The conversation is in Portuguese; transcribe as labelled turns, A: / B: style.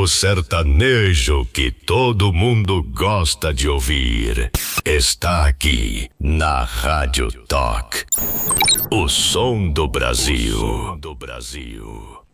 A: sertanejo que todo mundo gosta de ouvir está aqui na Rádio Talk. O som do Brasil.